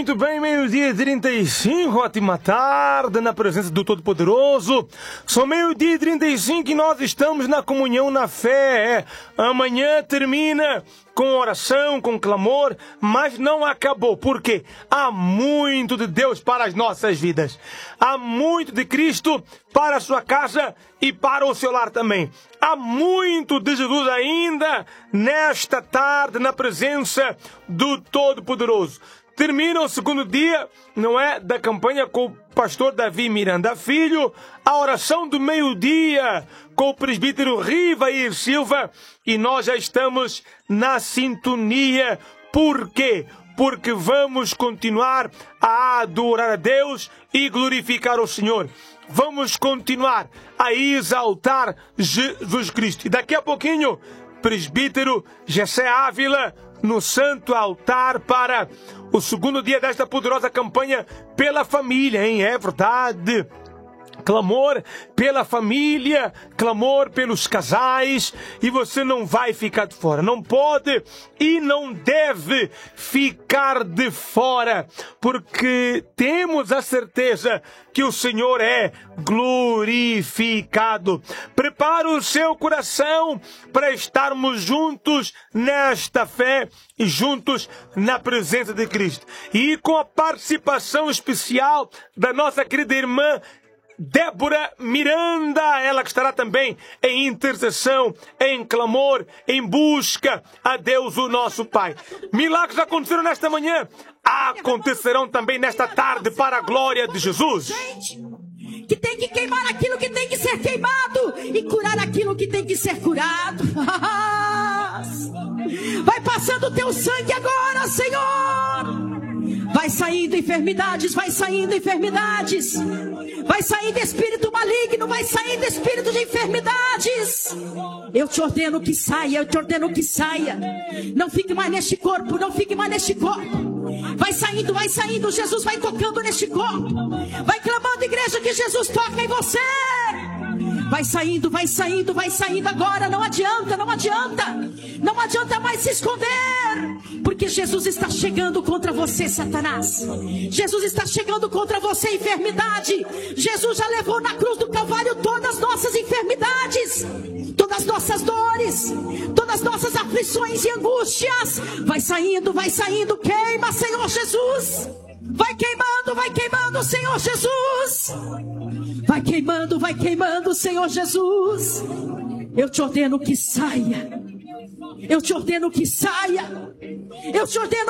Muito bem, meio-dia e 35, ótima tarde na presença do Todo-Poderoso. São meio-dia e 35 e nós estamos na comunhão na fé. Amanhã termina com oração, com clamor, mas não acabou, porque há muito de Deus para as nossas vidas. Há muito de Cristo para a sua casa e para o seu lar também. Há muito de Jesus ainda nesta tarde na presença do Todo-Poderoso. Termina o segundo dia, não é, da campanha com o pastor Davi Miranda Filho, a oração do meio-dia com o presbítero Rivair Silva, e nós já estamos na sintonia. Por quê? Porque vamos continuar a adorar a Deus e glorificar o Senhor. Vamos continuar a exaltar Jesus Cristo. E daqui a pouquinho, presbítero Gessé Ávila no santo altar para o segundo dia desta poderosa campanha pela família, hein? É verdade. Clamor pela família, clamor pelos casais, e você não vai ficar de fora, não pode e não deve ficar de fora, porque temos a certeza que o Senhor é glorificado. Prepara o seu coração para estarmos juntos nesta fé e juntos na presença de Cristo, e com a participação especial da nossa querida irmã Débora Miranda, ela que estará também em intercessão, em clamor, em busca a Deus, o nosso Pai. Milagres aconteceram nesta manhã, acontecerão também nesta tarde para a glória de Jesus. Que tem que queimar aquilo que tem que ser queimado e curar aquilo que tem que ser curado. Vai passando o teu sangue agora, Senhor. Vai saindo enfermidades, vai saindo enfermidades. Vai saindo espírito maligno, vai saindo espírito de enfermidades. Eu te ordeno que saia, eu te ordeno que saia. Não fique mais neste corpo, não fique mais neste corpo. Vai saindo, Jesus vai tocando neste corpo. Vai clamando, igreja, que Jesus toca em você. Vai saindo, vai saindo, vai saindo agora. Não adianta, não adianta. Não adianta mais se esconder, porque Jesus está chegando contra você, Satanás. Jesus está chegando contra você, enfermidade. Jesus já levou na cruz do Calvário todas as nossas enfermidades, todas as nossas dores, todas as nossas aflições e angústias. Vai saindo, queima, Senhor Jesus. Vai queimando, Senhor Jesus. Vai queimando, Senhor Jesus. Eu te ordeno que saia. Eu te ordeno que saia. Eu te ordeno